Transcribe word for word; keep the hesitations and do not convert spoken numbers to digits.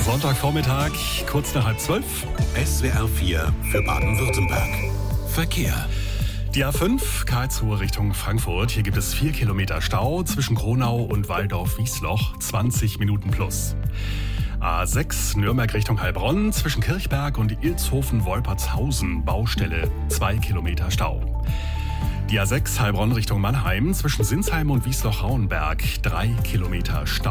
Sonntagvormittag, kurz nach halb zwölf. S W R vier für Baden-Württemberg. Verkehr. Die A fünf, Karlsruhe Richtung Frankfurt. Hier gibt es vier Kilometer Stau zwischen Kronau und Waldorf-Wiesloch, zwanzig Minuten plus. A sechs, Nürnberg Richtung Heilbronn, zwischen Kirchberg und Ilshofen-Wolpertshausen, Baustelle, zwei Kilometer Stau. Die A sechs, Heilbronn Richtung Mannheim, zwischen Sinsheim und Wiesloch-Rauenberg, drei Kilometer Stau.